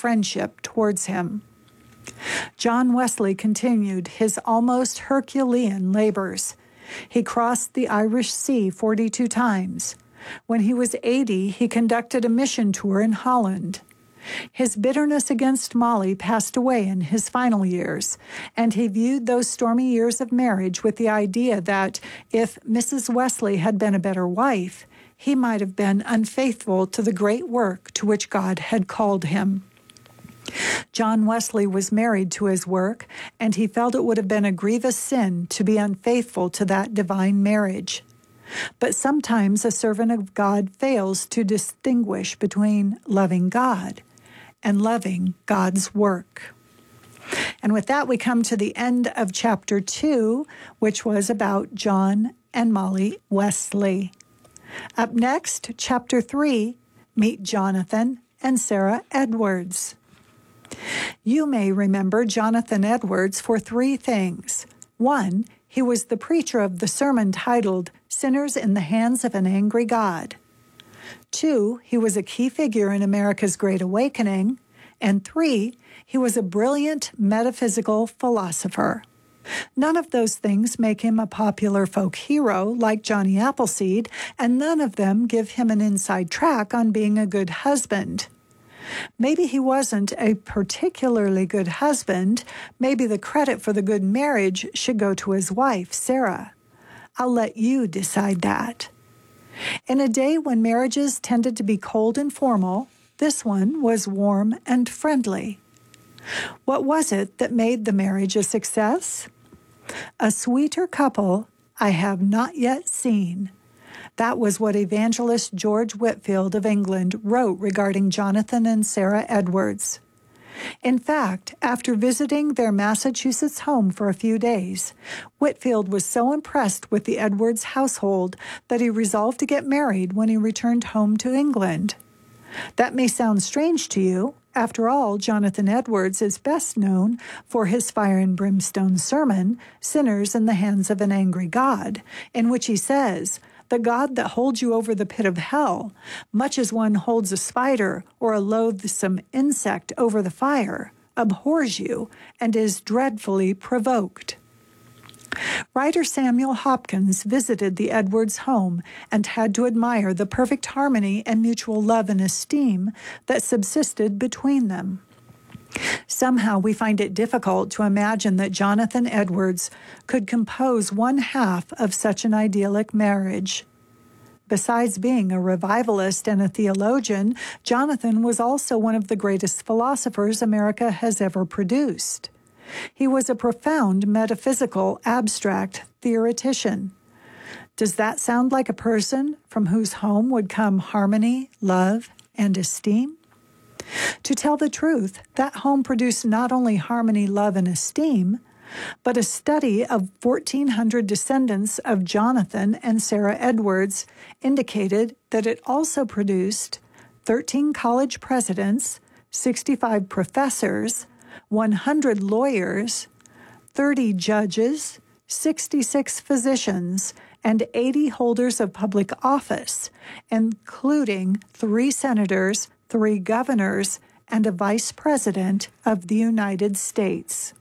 friendship towards him. John Wesley continued his almost Herculean labors. He crossed the Irish Sea 42 times. When he was 80, he conducted a mission tour in Holland. His bitterness against Molly passed away in his final years, and he viewed those stormy years of marriage with the idea that if Mrs. Wesley had been a better wife, he might have been unfaithful to the great work to which God had called him. John Wesley was married to his work, and he felt it would have been a grievous sin to be unfaithful to that divine marriage. But sometimes a servant of God fails to distinguish between loving God and loving God's work. And with that, we come to the end of chapter 2, which was about John and Molly Wesley. Up next, chapter 3, meet Jonathan and Sarah Edwards. You may remember Jonathan Edwards for 3 things. 1, he was the preacher of the sermon titled Sinners in the Hands of an Angry God. 2, he was a key figure in America's Great Awakening. And 3, he was a brilliant metaphysical philosopher. None of those things make him a popular folk hero like Johnny Appleseed, and none of them give him an inside track on being a good husband. Maybe he wasn't a particularly good husband. Maybe the credit for the good marriage should go to his wife, Sarah. I'll let you decide that. In a day when marriages tended to be cold and formal, this one was warm and friendly. What was it that made the marriage a success? A sweeter couple I have not yet seen. That was what evangelist George Whitefield of England wrote regarding Jonathan and Sarah Edwards. In fact, after visiting their Massachusetts home for a few days, Whitefield was so impressed with the Edwards household that he resolved to get married when he returned home to England. That may sound strange to you. After all, Jonathan Edwards is best known for his fire and brimstone sermon, Sinners in the Hands of an Angry God, in which he says, "The God that holds you over the pit of hell, much as one holds a spider or a loathsome insect over the fire, abhors you and is dreadfully provoked." Writer Samuel Hopkins visited the Edwards home and had to admire the perfect harmony and mutual love and esteem that subsisted between them. Somehow we find it difficult to imagine that Jonathan Edwards could compose one half of such an idyllic marriage. Besides being a revivalist and a theologian, Jonathan was also one of the greatest philosophers America has ever produced. He was a profound metaphysical, abstract theoretician. Does that sound like a person from whose home would come harmony, love, and esteem? To tell the truth, that home produced not only harmony, love, and esteem, but a study of 1,400 descendants of Jonathan and Sarah Edwards indicated that it also produced 13 college presidents, 65 professors, 100 lawyers, 30 judges, 66 physicians, and 80 holders of public office, including 3 senators, 3 governors, and a vice president of the United States.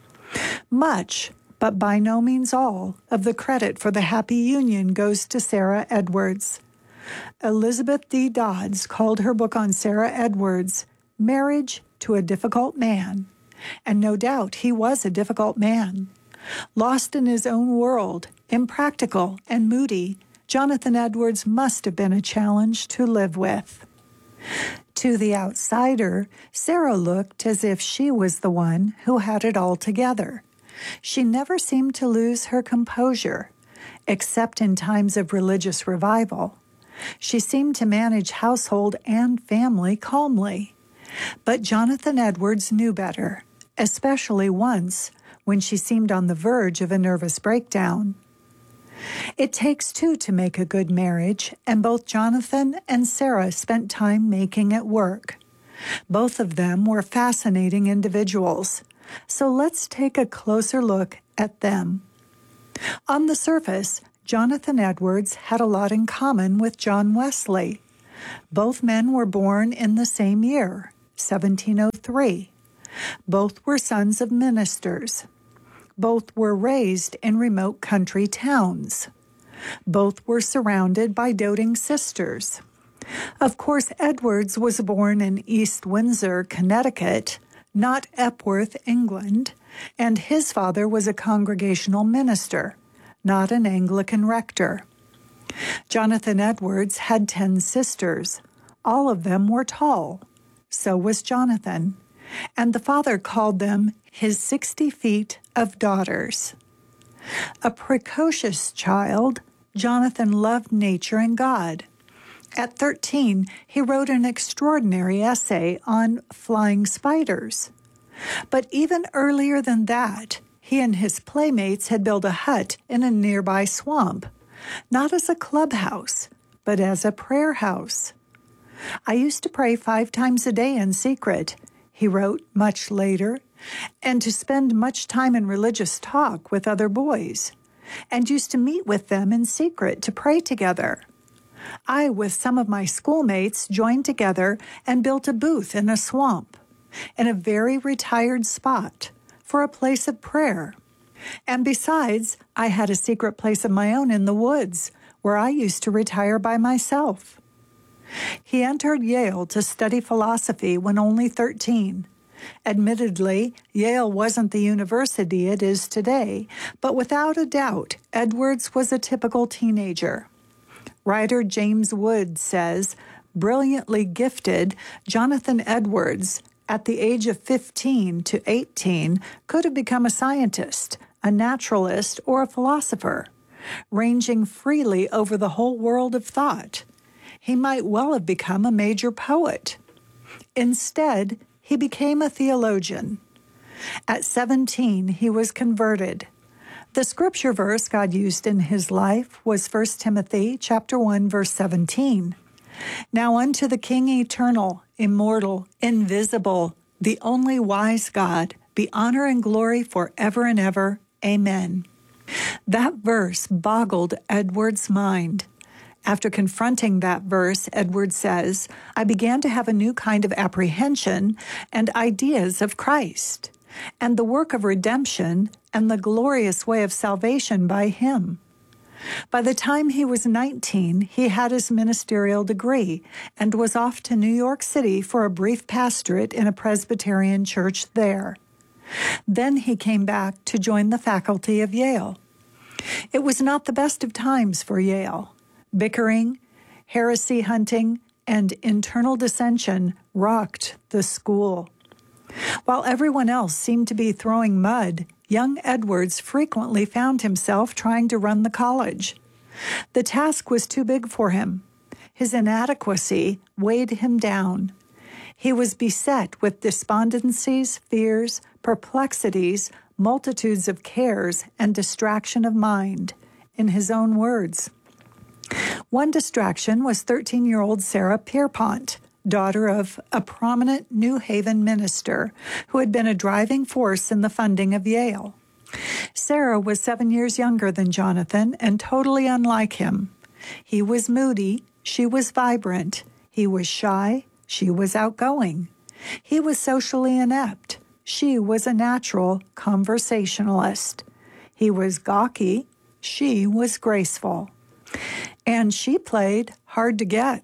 Much, but by no means all, of the credit for the happy union goes to Sarah Edwards. Elizabeth D. Dodds called her book on Sarah Edwards, Marriage to a Difficult Man. And no doubt he was a difficult man. Lost in his own world, impractical and moody, Jonathan Edwards must have been a challenge to live with. To the outsider, Sarah looked as if she was the one who had it all together. She never seemed to lose her composure, except in times of religious revival. She seemed to manage household and family calmly. But Jonathan Edwards knew better, especially once when she seemed on the verge of a nervous breakdown. It takes 2 to make a good marriage, and both Jonathan and Sarah spent time making it work. Both of them were fascinating individuals, so let's take a closer look at them. On the surface, Jonathan Edwards had a lot in common with John Wesley. Both men were born in the same year, 1703. 3. Both were sons of ministers. Both were raised in remote country towns. Both were surrounded by doting sisters. Of course, Edwards was born in East Windsor, Connecticut, not Epworth, England, and his father was a congregational minister, not an Anglican rector. Jonathan Edwards had 10 sisters. All of them were tall. So was Jonathan, and the father called them his 60 feet of daughters. A precocious child, Jonathan loved nature and God. At 13, he wrote an extraordinary essay on flying spiders. But even earlier than that, he and his playmates had built a hut in a nearby swamp, not as a clubhouse, but as a prayer house. I used to pray 5 times a day in secret, he wrote much later, and to spend much time in religious talk with other boys, and used to meet with them in secret to pray together. I, with some of my schoolmates, joined together and built a booth in a swamp, in a very retired spot, for a place of prayer. And besides, I had a secret place of my own in the woods, where I used to retire by myself. He entered Yale to study philosophy when only 13. Admittedly, Yale wasn't the university it is today, but without a doubt, Edwards was a typical teenager. Writer James Wood says, brilliantly gifted, Jonathan Edwards, at the age of 15 to 18, could have become a scientist, a naturalist, or a philosopher, ranging freely over the whole world of thought. He might well have become a major poet. Instead, he became a theologian. At 17, he was converted. The scripture verse God used in his life was 1 Timothy chapter 1, verse 17. Now unto the King eternal, immortal, invisible, the only wise God, be honor and glory forever and ever. Amen. That verse boggled Edwards' mind. After confronting that verse, Edwards says, I began to have a new kind of apprehension and ideas of Christ, and the work of redemption, and the glorious way of salvation by him. By the time he was 19, he had his ministerial degree and was off to New York City for a brief pastorate in a Presbyterian church there. Then he came back to join the faculty of Yale. It was not the best of times for Yale. Bickering, heresy hunting, and internal dissension rocked the school. While everyone else seemed to be throwing mud, young Edwards frequently found himself trying to run the college. The task was too big for him. His inadequacy weighed him down. He was beset with despondencies, fears, perplexities, multitudes of cares, and distraction of mind, in his own words. One distraction was 13-year-old Sarah Pierpont, daughter of a prominent New Haven minister who had been a driving force in the funding of Yale. Sarah was 7 years younger than Jonathan and totally unlike him. He was moody, she was vibrant. He was shy, she was outgoing. He was socially inept. She was a natural conversationalist. He was gawky, she was graceful. And she played hard to get.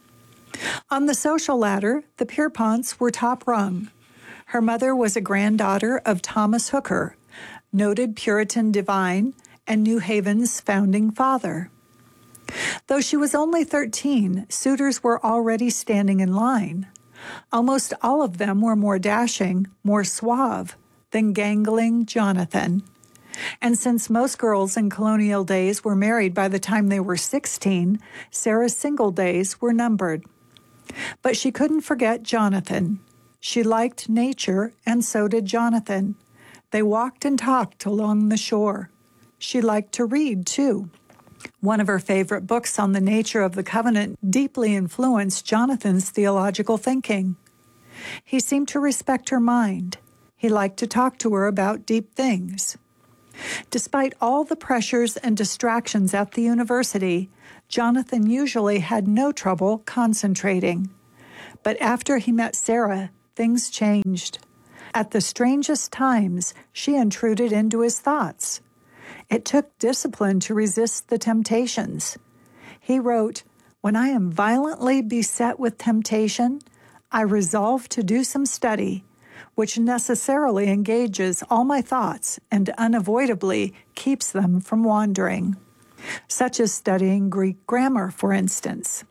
On the social ladder, the Pierponts were top rung. Her mother was a granddaughter of Thomas Hooker, noted Puritan divine and New Haven's founding father. Though she was only 13, suitors were already standing in line. Almost all of them were more dashing, more suave than gangling Jonathan. And since most girls in colonial days were married by the time they were 16, Sarah's single days were numbered. But she couldn't forget Jonathan. She liked nature, and so did Jonathan. They walked and talked along the shore. She liked to read, too. One of her favorite books on the nature of the covenant deeply influenced Jonathan's theological thinking. He seemed to respect her mind. He liked to talk to her about deep things. Despite all the pressures and distractions at the university, Jonathan usually had no trouble concentrating. But after he met Sarah, things changed. At the strangest times, she intruded into his thoughts. It took discipline to resist the temptations. He wrote, "When I am violently beset with temptation, I resolve to do some study, which necessarily engages all my thoughts and unavoidably keeps them from wandering," such as studying Greek grammar, for instance.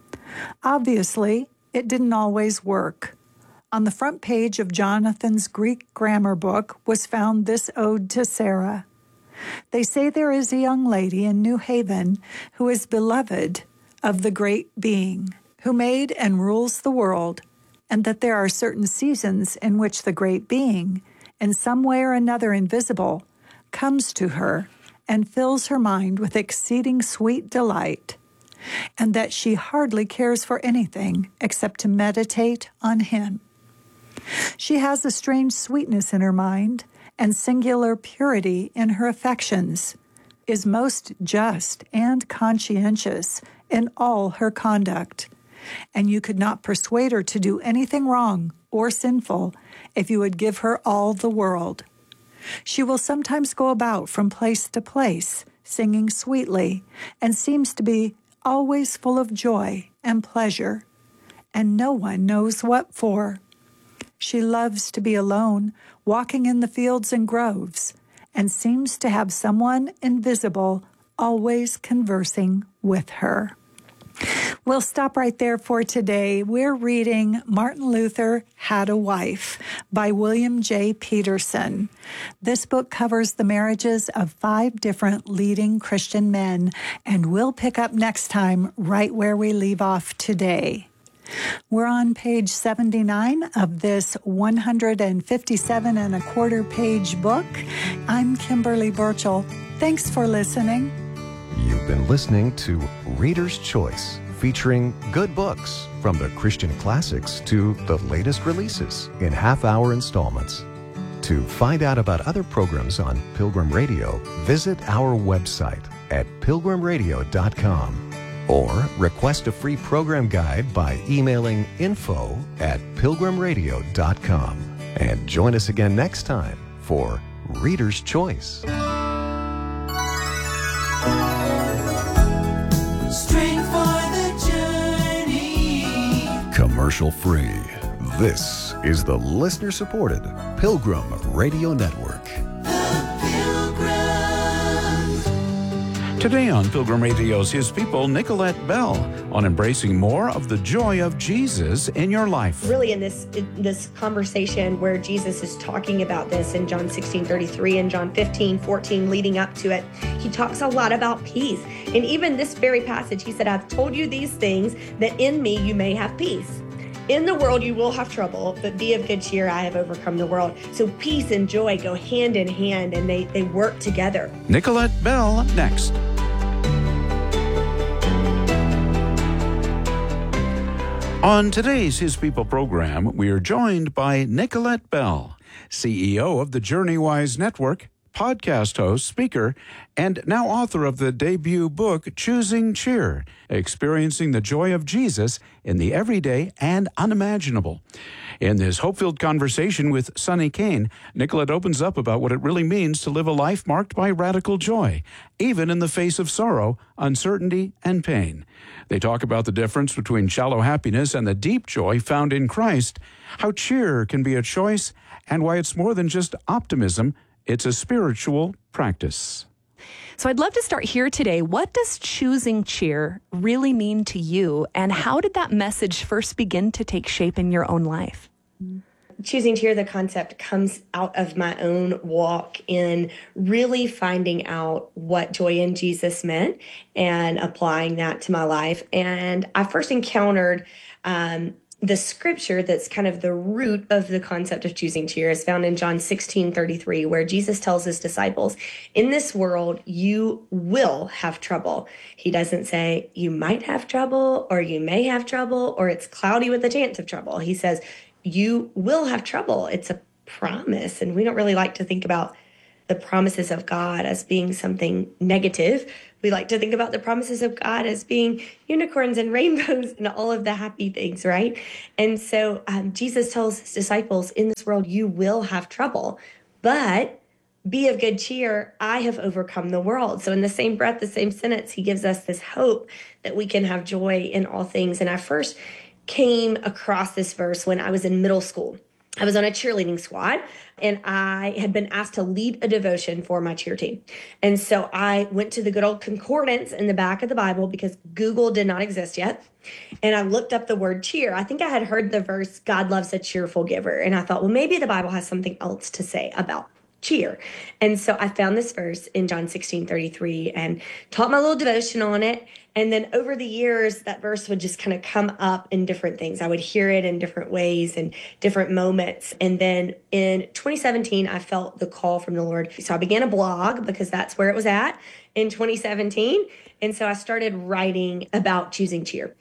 Obviously, it didn't always work. On the front page of Jonathan's Greek grammar book was found this ode to Sarah. They say there is a young lady in New Haven who is beloved of the great being, who made and rules the world, and that there are certain seasons in which the great being, in some way or another invisible, comes to her and fills her mind with exceeding sweet delight, and that she hardly cares for anything except to meditate on him. She has a strange sweetness in her mind and singular purity in her affections, is most just and conscientious in all her conduct, and you could not persuade her to do anything wrong or sinful if you would give her all the world. She will sometimes go about from place to place, singing sweetly, and seems to be always full of joy and pleasure, and no one knows what for. She loves to be alone, walking in the fields and groves, and seems to have someone invisible always conversing with her. We'll stop right there for today. We're reading Martin Luther Had a Wife by William J. Peterson. This book covers the marriages of 5 different leading Christian men, and we'll pick up next time right where we leave off today. We're on page 79 of this 157 and a quarter page book. I'm Kimberly Burchell. Thanks for listening. You've been listening to Reader's Choice, featuring good books from the Christian classics to the latest releases in half-hour installments. To find out about other programs on Pilgrim Radio, visit our website at pilgrimradio.com. or request a free program guide by emailing info@pilgrimradio.com. And join us again next time for Reader's Choice. Strength for the journey. Commercial free. This is the listener-supported Pilgrim Radio Network. Today on Pilgrim Radio's His People, Nicolette Bell on embracing more of the joy of Jesus in your life. Really in this conversation where Jesus is talking about this in John 16:33 and John 15:14 leading up to it, he talks a lot about peace. And even this very passage, he said, "I've told you these things that in me you may have peace. In the world you will have trouble, but be of good cheer, I have overcome the world." So peace and joy go hand in hand, and they work together. Nicolette Bell next. On today's His People program, we are joined by Nicolette Bell, CEO of the JourneyWise Network, podcast host, speaker, and now author of the debut book, Choosing Cheer, Experiencing the Joy of Jesus in the Everyday and Unimaginable. In this hope-filled conversation with Sonny Kane, Nicolette opens up about what it really means to live a life marked by radical joy, even in the face of sorrow, uncertainty, and pain. They talk about the difference between shallow happiness and the deep joy found in Christ, how cheer can be a choice, and why it's more than just optimism, it's a spiritual practice. So I'd love to start here today. What does choosing cheer really mean to you, and how did that message first begin to take shape in your own life? Choosing cheer, the concept comes out of my own walk in really finding out what joy in Jesus meant and applying that to my life. And I first encountered the scripture that's kind of the root of the concept of choosing cheer is found in John 16:33, where Jesus tells his disciples, in this world, you will have trouble. He doesn't say you might have trouble or you may have trouble or it's cloudy with a chance of trouble. He says you will have trouble. It's a promise. And we don't really like to think about the promises of God as being something negative. We like to think about the promises of God as being unicorns and rainbows and all of the happy things, right? And so Jesus tells his disciples, in this world, you will have trouble, but be of good cheer. I have overcome the world. So in the same breath, the same sentence, he gives us this hope that we can have joy in all things. And I first came across this verse when I was in middle school. I was on a cheerleading squad, and I had been asked to lead a devotion for my cheer team. And so I went to the good old concordance in the back of the Bible because Google did not exist yet. And I looked up the word cheer. I think I had heard the verse, God loves a cheerful giver. And I thought, well, maybe the Bible has something else to say about cheer. And so I found this verse in John 16:33 and taught my little devotion on it. And then over the years, that verse would just kind of come up in different things. I would hear it in different ways and different moments. And then in 2017, I felt the call from the Lord. So I began a blog because that's where it was at in 2017. And so I started writing about choosing cheer.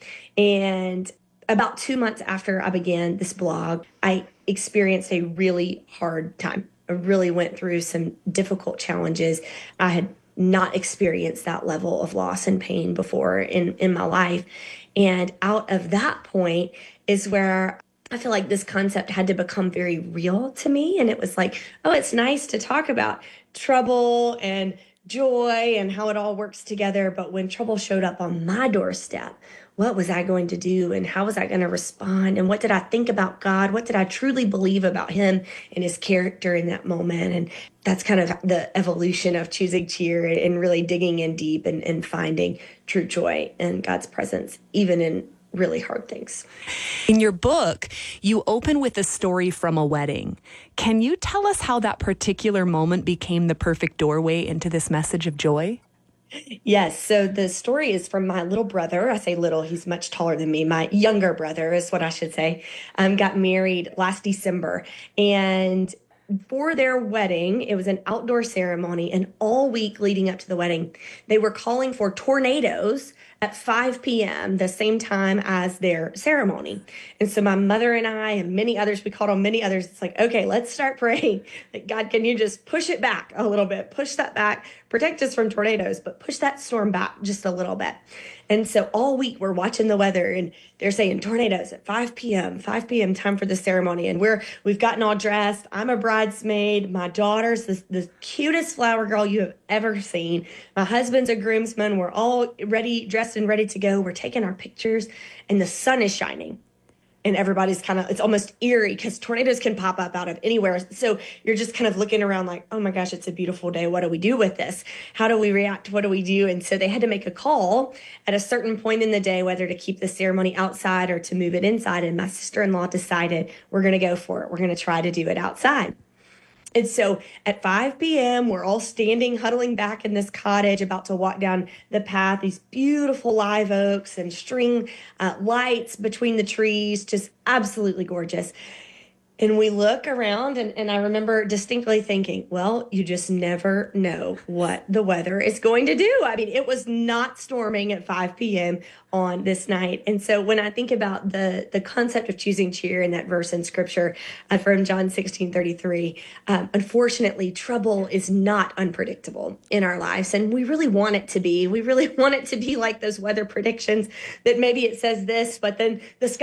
And about 2 months after I began this blog, I experienced a really hard time. I really went through some difficult challenges. I had not experienced that level of loss and pain before in my life. And out of that point is where I feel like this concept had to become very real to me. And it was like, oh, it's nice to talk about trouble and joy and how it all works together. But when trouble showed up on my doorstep, what was I going to do and how was I going to respond? And what did I think about God? What did I truly believe about him and his character in that moment? And that's kind of the evolution of choosing cheer and really digging in deep and finding true joy in God's presence, even in really hard things. In your book, you open with a story from a wedding. Can you tell us how that particular moment became the perfect doorway into this message of joy? Yes. So the story is from my little brother. I say little, he's much taller than me. My younger brother is what I should say. Got married last December. And for their wedding, it was an outdoor ceremony. And all week leading up to the wedding, they were calling for tornadoes at 5 p.m., the same time as their ceremony. And so my mother and I and many others, we called on many others. It's like, okay, let's start praying. Like, God, can you just push it back a little bit? Push that back, protect us from tornadoes, but push that storm back just a little bit. And so all week we're watching the weather and they're saying tornadoes at 5 p.m., time for the ceremony. And we've gotten all dressed. I'm a bridesmaid. My daughter's the cutest flower girl you have ever seen. My husband's a groomsman. We're all ready, dressed and ready to go. We're taking our pictures and the sun is shining. And everybody's it's almost eerie because tornadoes can pop up out of anywhere. So you're just kind of looking around like, oh my gosh, it's a beautiful day. What do we do with this? How do we react? What do we do? And so they had to make a call at a certain point in the day, whether to keep the ceremony outside or to move it inside. And my sister-in-law decided we're going to go for it. We're going to try to do it outside. And so at 5 p.m., we're all standing, huddling back in this cottage, about to walk down the path, these beautiful live oaks and string lights between the trees, just absolutely gorgeous. And we look around and I remember distinctly thinking, well, you just never know what the weather is going to do. I mean, it was not storming at 5 p.m. on this night. And so when I think about the concept of choosing cheer in that verse in scripture from John 16:33, unfortunately, trouble is not unpredictable in our lives. And we really want it to be. We really want it to be like those weather predictions that maybe it says this, but then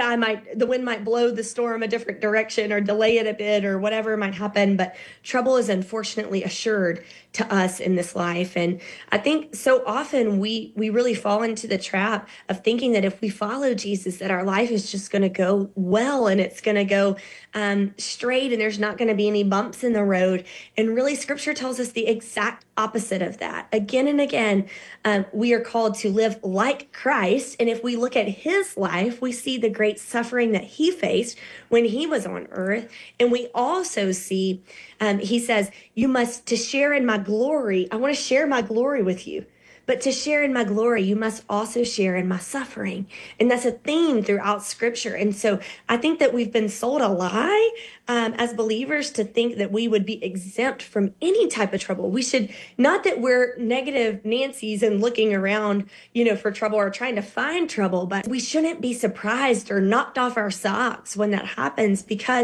the wind might blow the storm a different direction or delay it a bit or whatever might happen. But trouble is unfortunately assured to us in this life. And I think so often we really fall into the trap of thinking that if we follow Jesus, that our life is just going to go well and it's going to go straight and there's not going to be any bumps in the road. And really scripture tells us the exact opposite of that. Again and again, we are called to live like Christ. And if we look at his life, we see the great suffering that he faced when he was on earth. And we also see, he says, you must, to share in my glory, I want to share my glory with you. But to share in my glory, you must also share in my suffering. And that's a theme throughout scripture. And so I think that we've been sold a lie as believers to think that we would be exempt from any type of trouble. We should, not that we're negative Nancy's and looking around, for trouble or trying to find trouble, but we shouldn't be surprised or knocked off our socks when that happens, because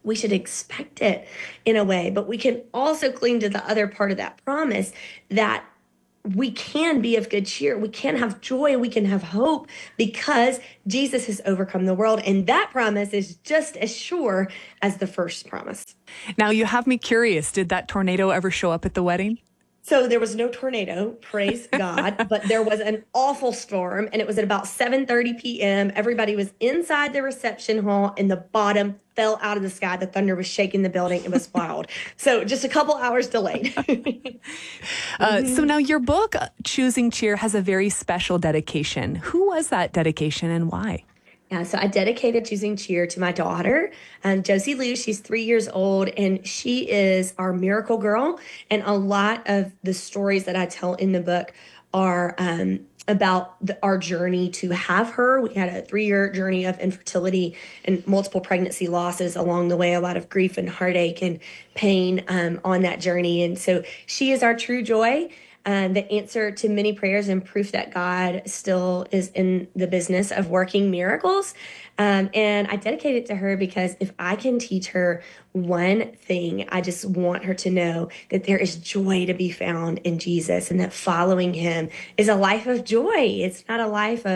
we should expect it in a way, but we can also cling to the other part of that promise that we can be of good cheer. We can have joy. We can have hope because Jesus has overcome the world. And that promise is just as sure as the first promise. Now, you have me curious. Did that tornado ever show up at the wedding? So there was no tornado, praise God, but there was an awful storm, and it was at about 7:30 p.m. Everybody was inside the reception hall, and the bottom fell out of the sky. The thunder was shaking the building. It was wild. So just a couple hours delayed. So now your book, Choosing Cheer, has a very special dedication. Who was that dedication and why? Yeah, so I dedicated Choosing Cheer to my daughter, Josie Lou. She's 3 years old, and she is our miracle girl. And a lot of the stories that I tell in the book are about our journey to have her. We had a 3-year journey of infertility and multiple pregnancy losses along the way, a lot of grief and heartache and pain on that journey. And so she is our true joy. The answer to many prayers and proof that God still is in the business of working miracles. And I dedicate it to her because if I can teach her one thing, I just want her to know that there is joy to be found in Jesus and that following him is a life of joy. It's not a life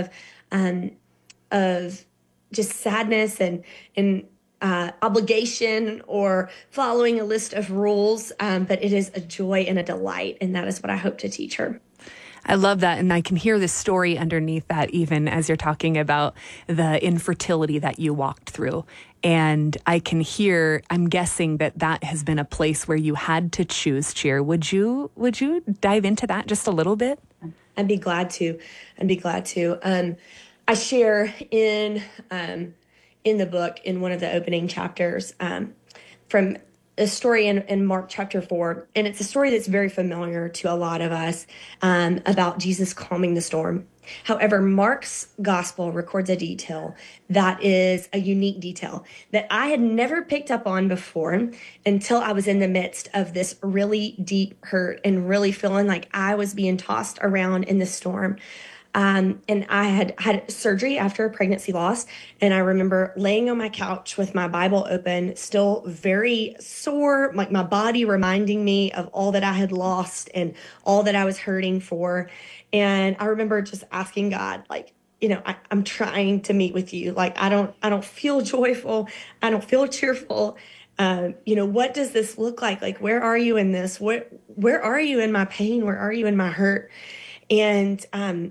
of just sadness and obligation or following a list of rules, but it is a joy and a delight, and that is what I hope to teach her. I love that, and I can hear the story underneath that even as you're talking about the infertility that you walked through. And I can hear, I'm guessing that has been a place where you had to choose cheer. Would you dive into that just a little bit? I'd be glad to. I share in the book, in one of the opening chapters, from a story in Mark chapter 4. And it's a story that's very familiar to a lot of us about Jesus calming the storm. However, Mark's gospel records a detail that is a unique detail that I had never picked up on before until I was in the midst of this really deep hurt and really feeling like I was being tossed around in the storm. And I had surgery after a pregnancy loss. And I remember laying on my couch with my Bible open, still very sore, like my body reminding me of all that I had lost and all that I was hurting for. And I remember just asking God, like, I'm trying to meet with you. Like, I don't feel joyful. I don't feel cheerful. What does this look like? Like, where are you in this? Where are you in my pain? Where are you in my hurt? And,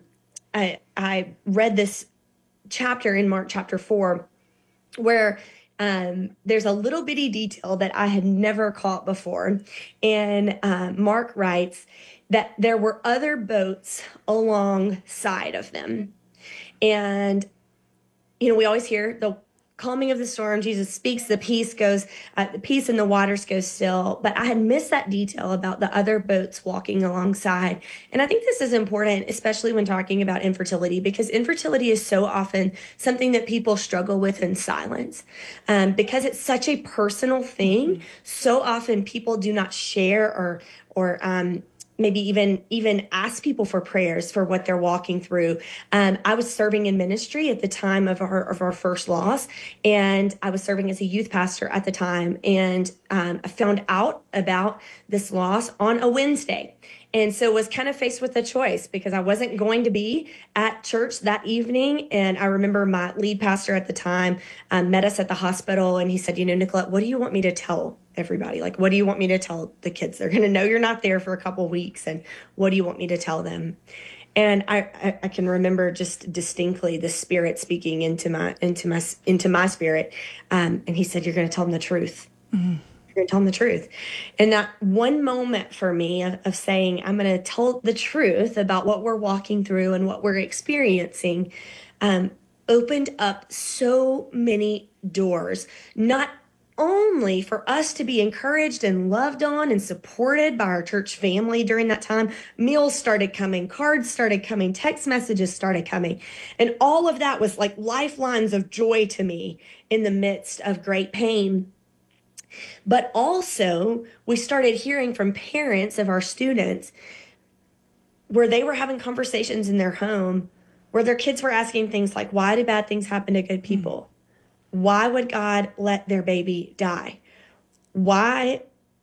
I read this chapter in Mark chapter 4 where there's a little bitty detail that I had never caught before. And Mark writes that there were other boats alongside of them. And, we always hear the calming of the storm. Jesus speaks, the peace and the waters go still. But I had missed that detail about the other boats walking alongside. And I think this is important, especially when talking about infertility, because infertility is so often something that people struggle with in silence. Because it's such a personal thing, so often people do not share or maybe even ask people for prayers for what they're walking through. I was serving in ministry at the time of our first loss, and I was serving as a youth pastor at the time. And I found out about this loss on a Wednesday. And so was kind of faced with a choice because I wasn't going to be at church that evening. And I remember my lead pastor at the time met us at the hospital, and he said, Nicolette, what do you want me to tell everybody? Like, what do you want me to tell the kids? They're going to know you're not there for a couple of weeks. And what do you want me to tell them? And I can remember just distinctly the Spirit speaking into my spirit. And he said, you're going to tell them the truth. Mm-hmm. You're going to tell them the truth. And that one moment for me of saying, I'm going to tell the truth about what we're walking through and what we're experiencing, opened up so many doors, not only for us to be encouraged and loved on and supported by our church family during that time. Meals started coming, cards started coming, text messages started coming. And all of that was like lifelines of joy to me in the midst of great pain. But also, we started hearing from parents of our students where they were having conversations in their home where their kids were asking things like, why do bad things happen to good people? Why would God let their baby die? Why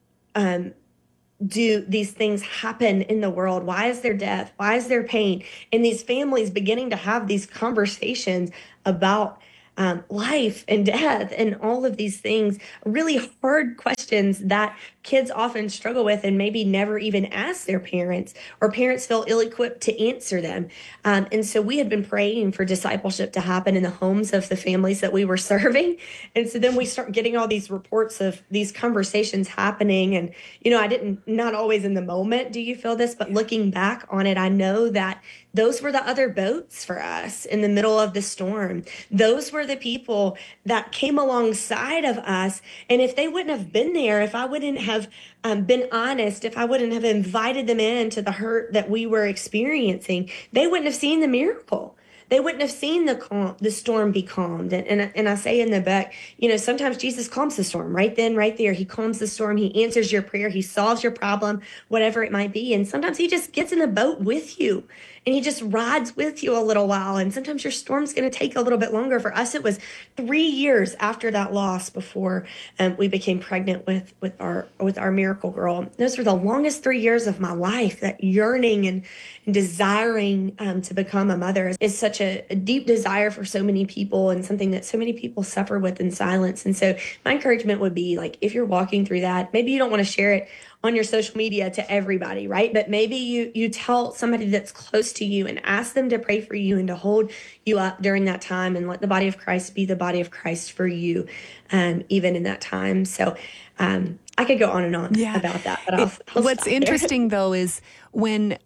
do these things happen in the world? Why is there death? Why is there pain? And these families beginning to have these conversations about life and death and all of these things, really hard questions that kids often struggle with and maybe never even ask their parents, or parents feel ill-equipped to answer them. And so we had been praying for discipleship to happen in the homes of the families that we were serving. And so then we start getting all these reports of these conversations happening. And, not always in the moment do you feel this, but looking back on it, I know that those were the other boats for us in the middle of the storm. Those were the people that came alongside of us. And if they wouldn't have been there, if I wouldn't have been honest, if I wouldn't have invited them into the hurt that we were experiencing, they wouldn't have seen the miracle. They wouldn't have seen the storm be calmed. And I say in the book, sometimes Jesus calms the storm right then, right there. He calms the storm. He answers your prayer. He solves your problem, whatever it might be. And sometimes he just gets in the boat with you and he just rides with you a little while. And sometimes your storm's going to take a little bit longer. For us, it was 3 years after that loss before we became pregnant with our miracle girl. Those were the longest 3 years of my life. That yearning and desiring to become a mother is such a deep desire for so many people, and something that so many people suffer with in silence. And so my encouragement would be, like, if you're walking through that, maybe you don't want to share it on your social media to everybody, right? But maybe you tell somebody that's close to you and ask them to pray for you and to hold you up during that time, and let the body of Christ be the body of Christ for you, even in that time. So I could go on and on about that, but I'll what's interesting though is when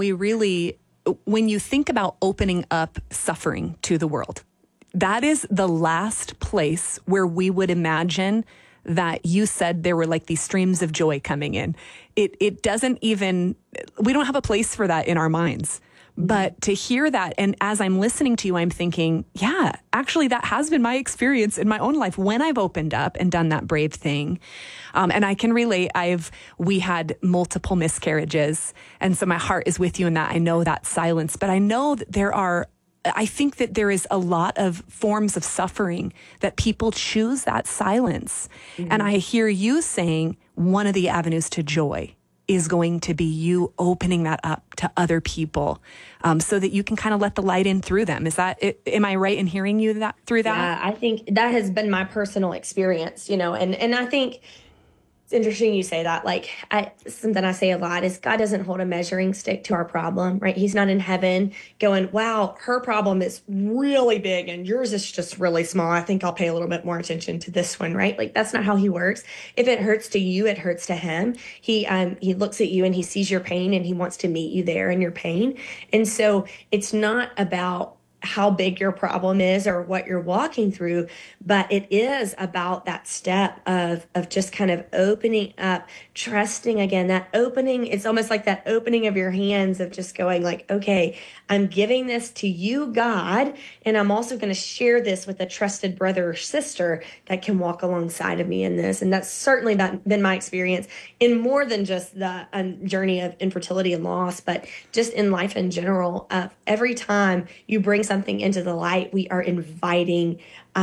you think about opening up suffering to the world, that is the last place where we would imagine that you said there were like these streams of joy coming in. It doesn't even, we don't have a place for that in our minds. But to hear that, and as I'm listening to you, I'm thinking, yeah, actually that has been my experience in my own life when I've opened up and done that brave thing. And I can relate. We had multiple miscarriages. And so my heart is with you in that. I know that silence, but I know that I think that there is a lot of forms of suffering that people choose that silence. Mm-hmm. And I hear you saying one of the avenues to joy is going to be you opening that up to other people, so that you can kind of let the light in through them. Is that it? Am I right in hearing you through that? Yeah, I think that has been my personal experience, and I think it's interesting you say that. Like, something I say a lot is God doesn't hold a measuring stick to our problem, right? He's not in heaven going, wow, her problem is really big and yours is just really small. I think I'll pay a little bit more attention to this one, right? Like, that's not how he works. If it hurts to you, it hurts to him. He looks at you and he sees your pain and he wants to meet you there in your pain. And so it's not about how big your problem is or what you're walking through, but it is about that step of just kind of opening up, trusting again. That opening, it's almost like that opening of your hands of just going like, okay, I'm giving this to you, God, and I'm also going to share this with a trusted brother or sister that can walk alongside of me in this. And that's certainly been my experience in more than just the journey of infertility and loss, but just in life in general. Every time you bring something into the light, we are inviting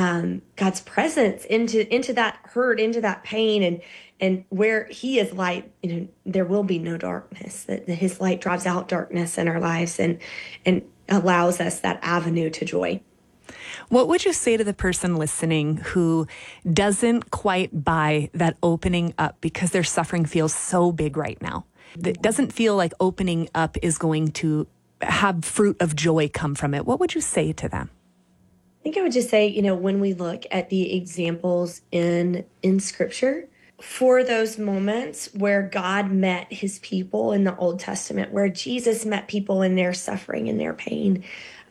God's presence into that hurt, into that pain, and where he is light, there will be no darkness. That his light drives out darkness in our lives and allows us that avenue to joy. What would you say to the person listening who doesn't quite buy that opening up because their suffering feels so big right now? That doesn't feel like opening up is going to have fruit of joy come from it. What would you say to them? I think I would just say, when we look at the examples in Scripture, for those moments where God met his people in the Old Testament, where Jesus met people in their suffering and their pain,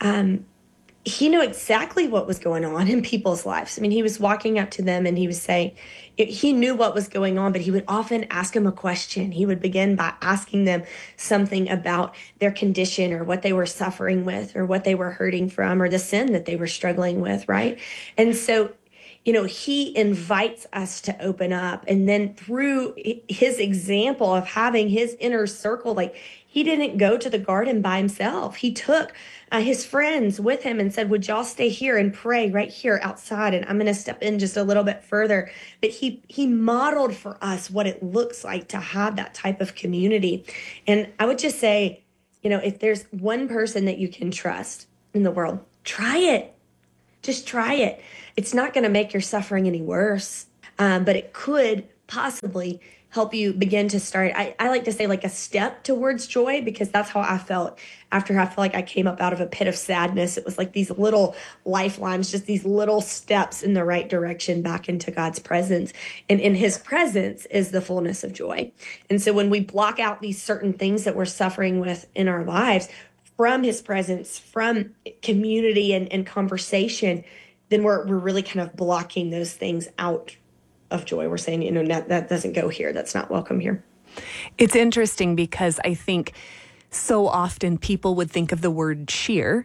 he knew exactly what was going on in people's lives. I mean, he was walking up to them and he was saying, he knew what was going on, but he would often ask them a question. He would begin by asking them something about their condition or what they were suffering with or what they were hurting from or the sin that they were struggling with, right? And so he invites us to open up. And then through his example of having his inner circle, like he didn't go to the garden by himself. He took his friends with him and said, would y'all stay here and pray right here outside? And I'm going to step in just a little bit further. But he modeled for us what it looks like to have that type of community. And I would just say, if there's one person that you can trust in the world, try it. Just try it. It's not going to make your suffering any worse, but it could possibly help you begin to start. I like to say like a step towards joy, because that's how I felt after I felt like I came up out of a pit of sadness. It was like these little lifelines, just these little steps in the right direction back into God's presence. And in his presence is the fullness of joy. And so when we block out these certain things that we're suffering with in our lives from his presence, from community and conversation, then we're really kind of blocking those things out of joy. We're saying, that doesn't go here. That's not welcome here. It's interesting because I think so often people would think of the word cheer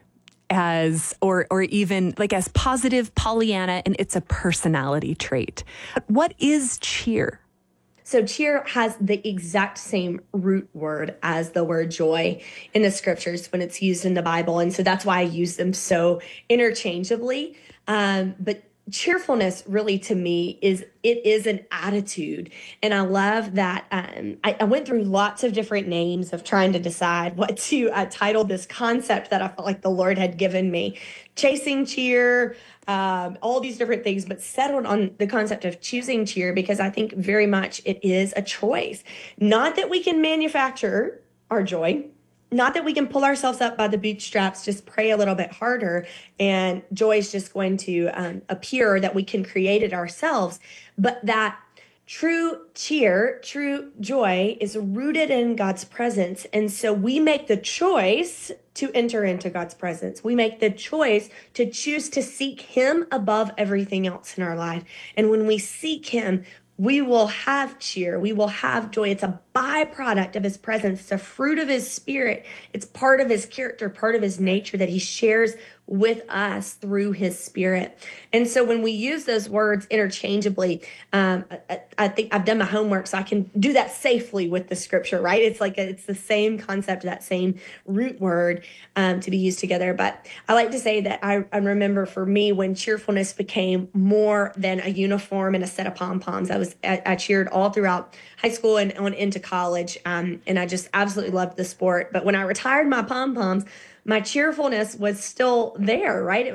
as, or even like as positive Pollyanna, and it's a personality trait. What is cheer? So cheer has the exact same root word as the word joy in the scriptures when it's used in the Bible. And so that's why I use them so interchangeably. But cheerfulness really to me is an attitude. And I love that. I went through lots of different names of trying to decide what to title this concept that I felt like the Lord had given me. Chasing cheer, all these different things, but settled on the concept of choosing cheer because I think very much it is a choice. Not that we can manufacture our joy, not that we can pull ourselves up by the bootstraps, just pray a little bit harder, and joy is just going to appear, that we can create it ourselves, but that true cheer, true joy is rooted in God's presence. And so we make the choice to enter into God's presence. We make the choice to choose to seek him above everything else in our life. And when we seek him, we will have cheer. We will have joy. It's a byproduct of his presence. It's a fruit of his spirit. It's part of his character, part of his nature that he shares with us through his spirit. And so when we use those words interchangeably, I think I've done my homework so I can do that safely with the scripture, right? It's like it's the same concept, that same root word to be used together. But I like to say that I remember for me when cheerfulness became more than a uniform and a set of pom-poms. I cheered all throughout high school and on into college, and I just absolutely loved the sport. But when I retired my pom-poms, my cheerfulness was still there, right? It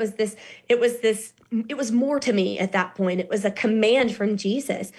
was more to me at that point. It was a command from Jesus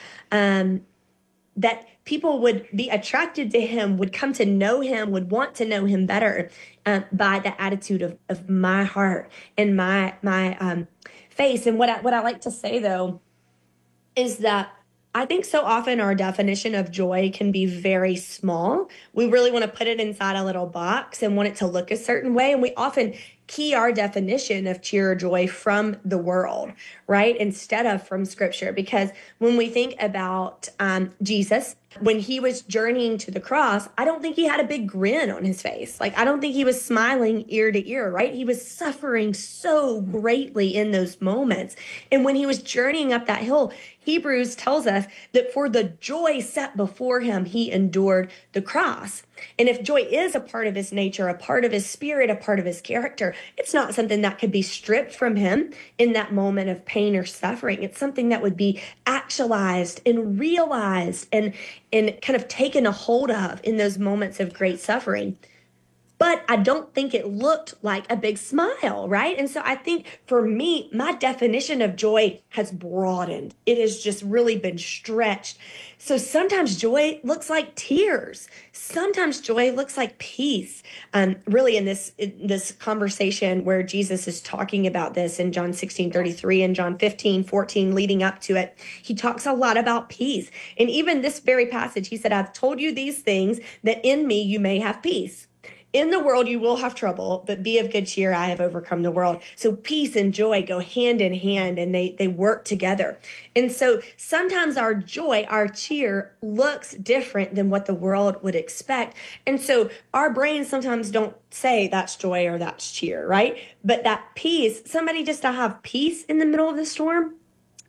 that people would be attracted to him, would come to know him, would want to know him better by the attitude of my heart and my face. And what I like to say, though, is that I think so often our definition of joy can be very small. We really want to put it inside a little box and want it to look a certain way. And we often key our definition of cheer or joy from the world, right? Instead of from scripture. Because when we think about Jesus, when he was journeying to the cross, I don't think he had a big grin on his face. Like, I don't think he was smiling ear to ear, right? He was suffering so greatly in those moments. And when he was journeying up that hill, Hebrews tells us that for the joy set before him, he endured the cross. And if joy is a part of his nature, a part of his spirit, a part of his character, it's not something that could be stripped from him in that moment of pain or suffering. It's something that would be actualized and realized and kind of taken a hold of in those moments of great suffering. But I don't think it looked like a big smile, right? And so I think for me, my definition of joy has broadened. It has just really been stretched. So sometimes joy looks like tears. Sometimes joy looks like peace. Really in this conversation where Jesus is talking about this in John 16:33 and John 15:14 leading up to it, he talks a lot about peace. And even this very passage, he said, I've told you these things that in me you may have peace. In the world, you will have trouble, but be of good cheer. I have overcome the world. So peace and joy go hand in hand, and they work together. And so sometimes our joy, our cheer looks different than what the world would expect. And so our brains sometimes don't say that's joy or that's cheer, right? But that peace, somebody just to have peace in the middle of the storm,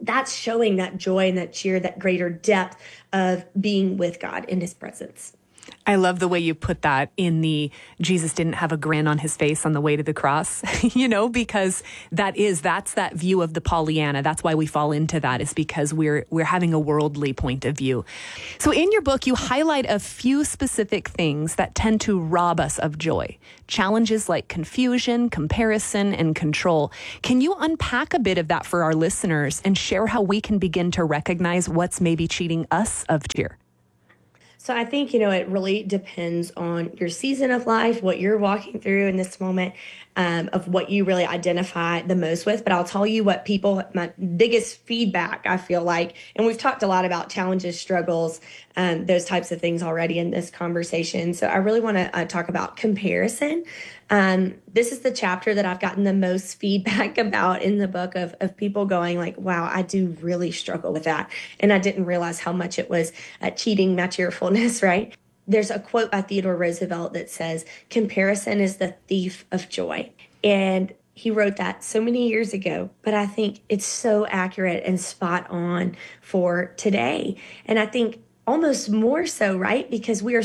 that's showing that joy and that cheer, that greater depth of being with God in his presence. I love the way you put that in the Jesus didn't have a grin on his face on the way to the cross, because that's that view of the Pollyanna. That's why we fall into that, is because we're having a worldly point of view. So in your book, you highlight a few specific things that tend to rob us of joy. Challenges like confusion, comparison, and control. Can you unpack a bit of that for our listeners and share how we can begin to recognize what's maybe cheating us of cheer? So I think, it really depends on your season of life, what you're walking through in this moment, of what you really identify the most with. But I'll tell you what my biggest feedback, I feel like, and we've talked a lot about challenges, struggles, those types of things already in this conversation. So I really want to talk about comparison. This is the chapter that I've gotten the most feedback about in the book of people going like, wow, I do really struggle with that. And I didn't realize how much it was cheating my cheerfulness, right? There's a quote by Theodore Roosevelt that says, comparison is the thief of joy. And he wrote that so many years ago, but I think it's so accurate and spot on for today. And I think almost more so, right? Because we are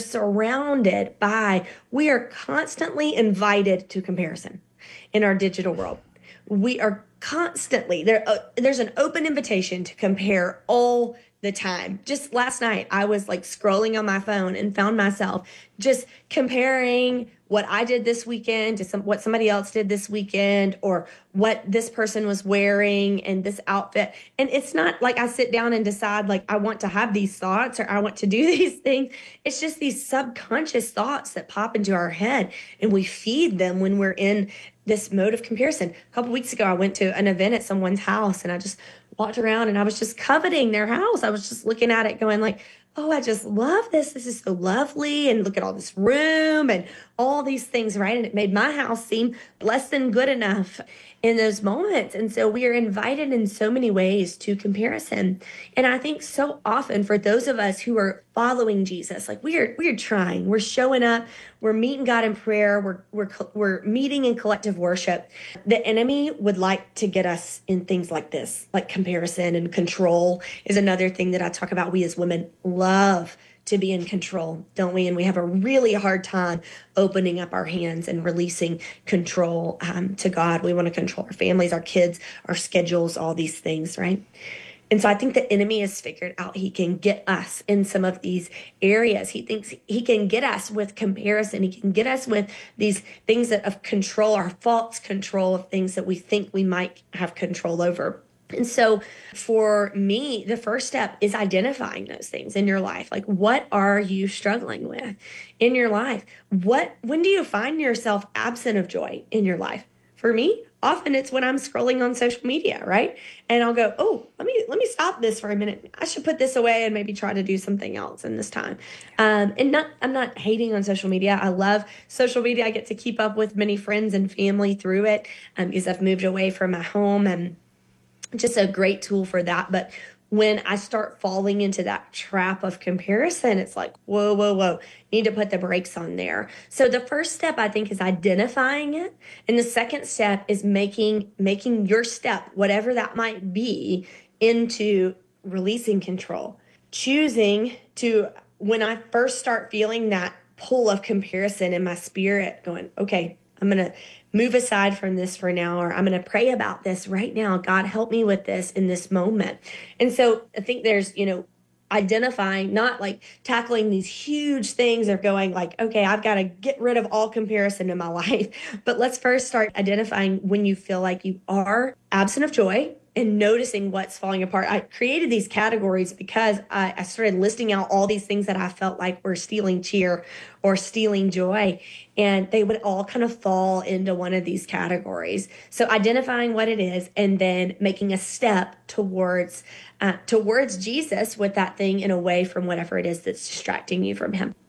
we are constantly invited to comparison in our digital world. We are constantly, there's an open invitation to compare all the time. Just last night, I was like scrolling on my phone and found myself just comparing what I did this weekend to what somebody else did this weekend, or what this person was wearing and this outfit. And it's not like I sit down and decide like I want to have these thoughts or I want to do these things. It's just these subconscious thoughts that pop into our head, and we feed them when we're in this mode of comparison. A couple weeks ago, I went to an event at someone's house, and I just walked around and I was just coveting their house. I was just looking at it going like, oh, I just love this. This is so lovely. And look at all this room and all these things, right? And it made my house seem less than good enough in those moments. And so we are invited in so many ways to comparison. And I think so often for those of us who are following Jesus, like we are trying, we're showing up, we're meeting God in prayer, we're meeting in collective worship. The enemy would like to get us in things like this, like comparison and control is another thing that I talk about. We as women love to be in control, don't we? And we have a really hard time opening up our hands and releasing control to God. We want to control our families, our kids, our schedules, all these things, right? And so I think the enemy has figured out he can get us in some of these areas. He thinks he can get us with comparison. He can get us with these things of control, our false control of things that we think we might have control over. And so for me, the first step is identifying those things in your life. Like, what are you struggling with in your life? When do you find yourself absent of joy in your life? For me, often it's when I'm scrolling on social media, right? And I'll go, oh, let me stop this for a minute. I should put this away and maybe try to do something else in this time. I'm not hating on social media. I love social media. I get to keep up with many friends and family through it because I've moved away from my home, and just a great tool for that. But when I start falling into that trap of comparison, it's like, whoa, need to put the brakes on there. So the first step, I think, is identifying it. And the second step is making your step, whatever that might be, into releasing control. Choosing to, when I first start feeling that pull of comparison in my spirit, going, okay, I'm going to move aside from this for now, or I'm going to pray about this right now. God, help me with this in this moment. And so I think there's, identifying, not like tackling these huge things or going like, okay, I've got to get rid of all comparison in my life. But let's first start identifying when you feel like you are absent of joy and noticing what's falling apart. I created these categories because I started listing out all these things that I felt like were stealing cheer or stealing joy. And they would all kind of fall into one of these categories. So identifying what it is and then making a step towards Jesus with that thing and away from whatever it is that's distracting you from him.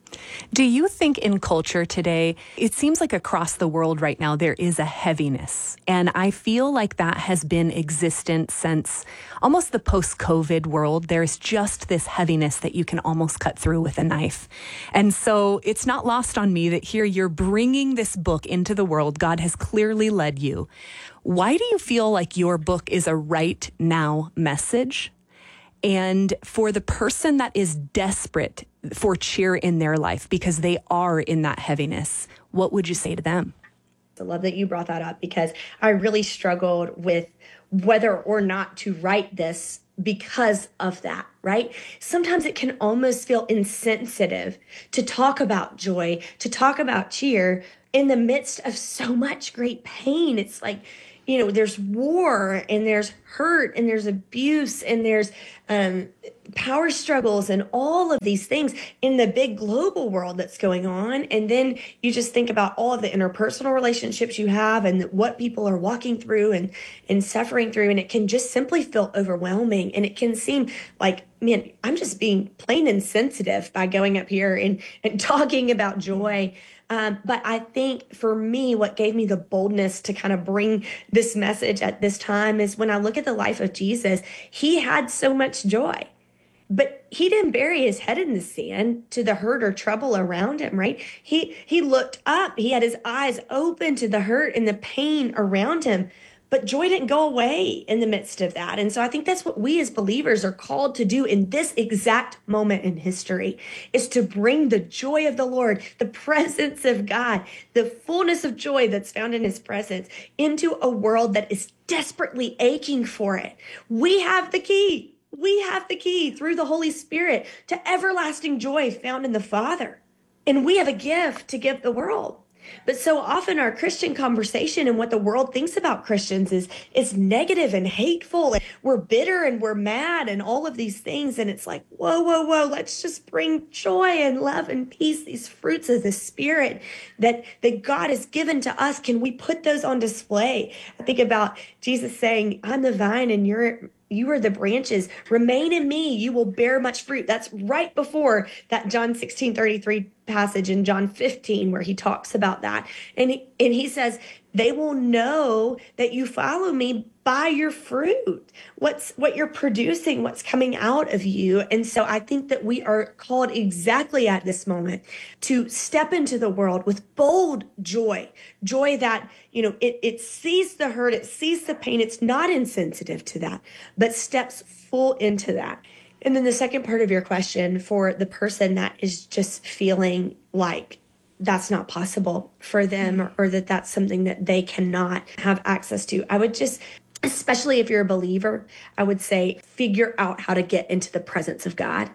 Do you think in culture today, it seems like across the world right now, there is a heaviness. And I feel like that has been existent since almost the post-COVID world. There's just this heaviness that you can almost cut through with a knife. And so it's not lost on me that here you're bringing this book into the world. God has clearly led you. Why do you feel like your book is a right now message? And for the person that is desperate for cheer in their life because they are in that heaviness, what would you say to them? I love that you brought that up because I really struggled with whether or not to write this because of that, right? Sometimes it can almost feel insensitive to talk about joy, to talk about cheer in the midst of so much great pain. It's like, there's war and there's hurt and there's abuse and there's power struggles and all of these things in the big global world that's going on. And then you just think about all of the interpersonal relationships you have and what people are walking through and suffering through. And it can just simply feel overwhelming. And it can seem like, man, I'm just being plain insensitive by going up here and talking about joy. But I think for me, what gave me the boldness to kind of bring this message at this time is when I look at the life of Jesus, he had so much joy, but he didn't bury his head in the sand to the hurt or trouble around him, right? He looked up. He had his eyes open to the hurt and the pain around him. But joy didn't go away in the midst of that. And so I think that's what we as believers are called to do in this exact moment in history, is to bring the joy of the Lord, the presence of God, the fullness of joy that's found in his presence into a world that is desperately aching for it. We have the key. We have the key through the Holy Spirit to everlasting joy found in the Father. And we have a gift to give the world. But so often our Christian conversation and what the world thinks about Christians is negative and hateful. And we're bitter and we're mad and all of these things. And it's like, whoa, let's just bring joy and love and peace, these fruits of the Spirit that God has given to us. Can we put those on display? I think about Jesus saying, I'm the vine and you are the branches. Remain in me. You will bear much fruit. That's right before that John 16:33 passage in John 15 where he talks about that. And he says, they will know that you follow me by your fruit. What you're producing, what's coming out of you. And so I think that we are called exactly at this moment to step into the world with bold joy that, it sees the hurt, it sees the pain. It's not insensitive to that, but steps full into that. And then the second part of your question, for the person that is just feeling like that's not possible for them or that that's something that they cannot have access to, I would just, especially if you're a believer, I would say figure out how to get into the presence of God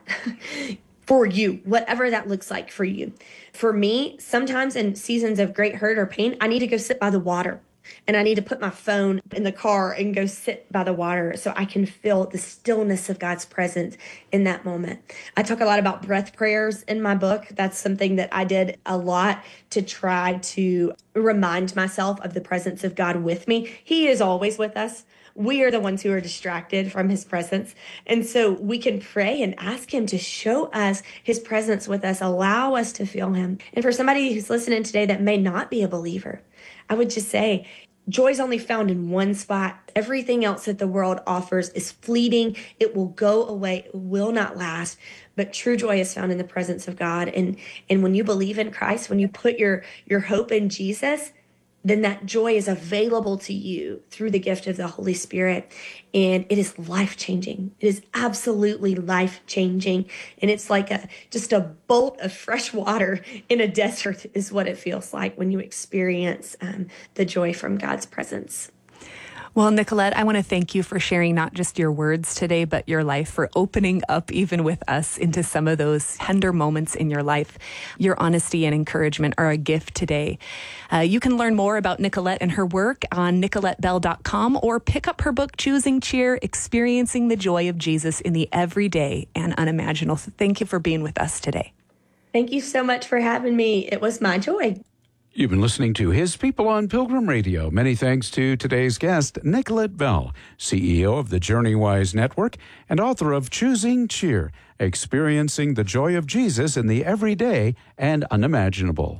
for you, whatever that looks like for you. For me, sometimes in seasons of great hurt or pain, I need to go sit by the water. And I need to put my phone in the car and go sit by the water so I can feel the stillness of God's presence in that moment. I talk a lot about breath prayers in my book. That's something that I did a lot to try to remind myself of the presence of God with me. He is always with us. We are the ones who are distracted from his presence. And so we can pray and ask him to show us his presence with us, allow us to feel him. And for somebody who's listening today that may not be a believer, I would just say, joy is only found in one spot. Everything else that the world offers is fleeting. It will go away. It will not last. But true joy is found in the presence of God. And when you believe in Christ, when you put your hope in Jesus, then that joy is available to you through the gift of the Holy Spirit. And it is life-changing. It is absolutely life-changing. And it's like just a bolt of fresh water in a desert is what it feels like when you experience the joy from God's presence. Well, Nicolette, I want to thank you for sharing not just your words today, but your life, for opening up even with us into some of those tender moments in your life. Your honesty and encouragement are a gift today. You can learn more about Nicolette and her work on NicoletteBell.com or pick up her book, Choosing Cheer, Experiencing the Joy of Jesus in the Everyday and Unimaginable. So thank you for being with us today. Thank you so much for having me. It was my joy. You've been listening to His People on Pilgrim Radio. Many thanks to today's guest, Nicolette Bell, CEO of the JourneyWise Network and author of Choosing Cheer, experiencing the joy of Jesus in the everyday and unimaginable.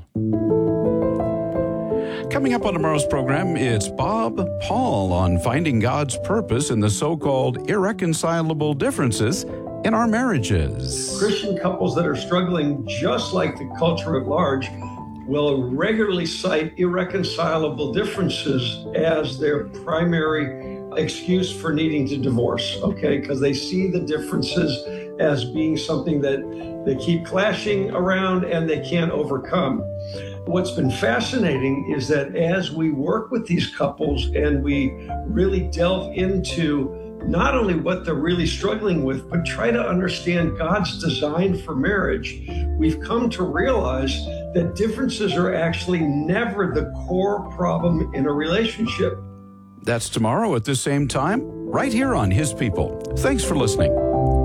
Coming up on tomorrow's program, it's Bob Paul on finding God's purpose in the so-called irreconcilable differences in our marriages. Christian couples that are struggling, just like the culture at large, will regularly cite irreconcilable differences as their primary excuse for needing to divorce, okay? Because they see the differences as being something that they keep clashing around and they can't overcome. What's been fascinating is that as we work with these couples and we really delve into not only what they're really struggling with, but try to understand God's design for marriage, we've come to realize that differences are actually never the core problem in a relationship. That's tomorrow at the same time, right here on His People. Thanks for listening.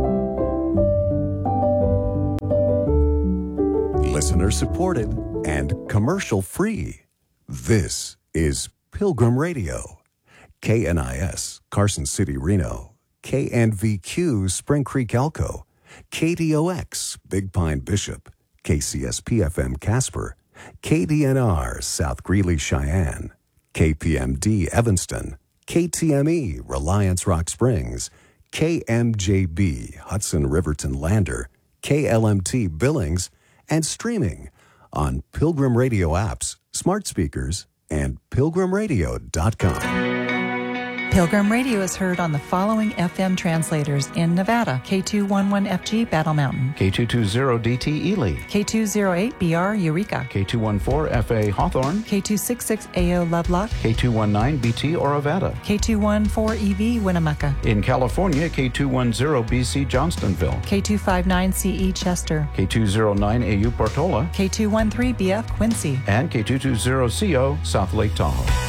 Listener supported and commercial free. This is Pilgrim Radio. KNIS, Carson City, Reno. KNVQ, Spring Creek, Elko. KDOX, Big Pine, Bishop. KCSP-FM, Casper. KDNR, South Greeley, Cheyenne. KPMD, Evanston. KTME, Reliance, Rock Springs. KMJB, Hudson, Riverton, Lander. KLMT, Billings. And streaming on Pilgrim Radio apps, smart speakers, and pilgrimradio.com. Pilgrim Radio is heard on the following FM translators in Nevada: K211FG Battle Mountain, K220DT Ely, K208BR Eureka, K214FA Hawthorne, K266AO Lovelock, K219BT Orovada. K214EV Winnemucca, In California, K210BC Johnstonville, K259CE Chester, K209AU Portola, K213BF Quincy. and K220CO South Lake Tahoe.